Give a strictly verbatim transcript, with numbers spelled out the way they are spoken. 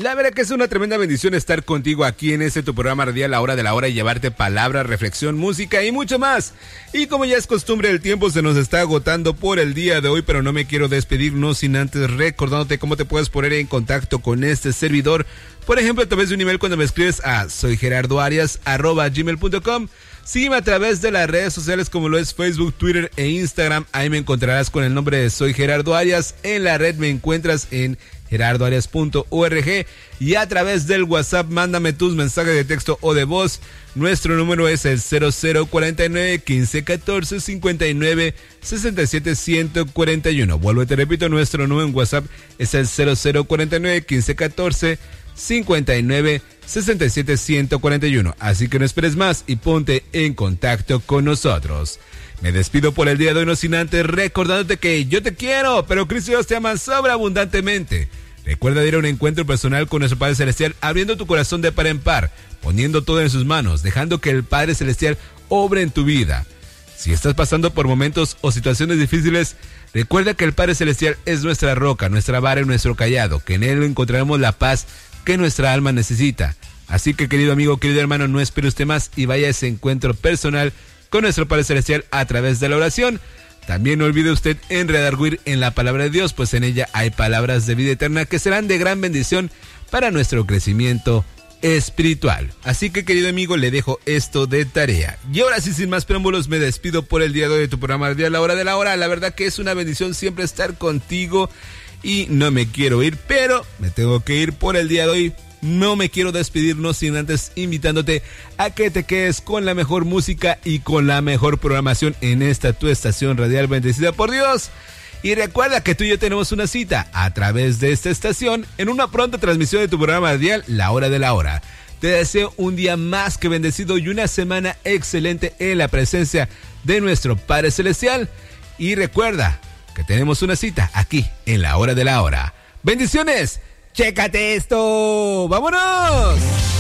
La verdad que es una tremenda bendición estar contigo aquí en este tu programa radial, La Hora de la Hora, y llevarte palabra, reflexión, música y mucho más. Y como ya es costumbre, el tiempo se nos está agotando por el día de hoy, pero no me quiero despedir, no sin antes recordándote cómo te puedes poner en contacto con este servidor. Por ejemplo, a través de un email cuando me escribes a soygerardoarias arroba gmail punto com. Sígueme a través de las redes sociales como lo es Facebook, Twitter e Instagram. Ahí me encontrarás con el nombre de Soy Gerardo Arias. En la red me encuentras en gerardo arias punto org, y a través del WhatsApp mándame tus mensajes de texto o de voz. Nuestro número es el cero cero cuarenta y nueve, quince, catorce, cincuenta y nueve, sesenta y siete, ciento cuarenta y uno. Vuelvo y te repito, nuestro número en WhatsApp es el cero cero cuarenta y nueve, quince, catorce, cincuenta y nueve, sesenta y siete, ciento cuarenta y uno. Así que no esperes más y ponte en contacto con nosotros. Me despido por el día de hoy, no sin antes recordándote que yo te quiero, pero Cristo y Dios te aman sobreabundantemente. Recuerda ir a un encuentro personal con nuestro Padre Celestial, abriendo tu corazón de par en par, poniendo todo en sus manos, dejando que el Padre Celestial obre en tu vida. Si estás pasando por momentos o situaciones difíciles, recuerda que el Padre Celestial es nuestra roca, nuestra vara y nuestro callado, que en Él encontraremos la paz que nuestra alma necesita. Así que, querido amigo, querido hermano, no espere usted más y vaya a ese encuentro personal con nuestro Padre Celestial a través de la oración. También no olvide usted en redarguir en la palabra de Dios, pues en ella hay palabras de vida eterna que serán de gran bendición para nuestro crecimiento espiritual. Así que, querido amigo, le dejo esto de tarea. Y ahora sí, sin más preámbulos, me despido por el día de hoy de tu programa Día La Hora de la Hora. La verdad que es una bendición siempre estar contigo y no me quiero ir, pero me tengo que ir por el día de hoy. No me quiero despedir, no sin antes invitándote a que te quedes con la mejor música y con la mejor programación en esta tu estación radial bendecida por Dios. Y recuerda que tú y yo tenemos una cita a través de esta estación en una pronta transmisión de tu programa radial La Hora de la Hora. Te deseo un día más que bendecido y una semana excelente en la presencia de nuestro Padre Celestial. Y recuerda que tenemos una cita aquí en La Hora de la Hora. ¡Bendiciones! ¡Chécate esto! ¡Vámonos!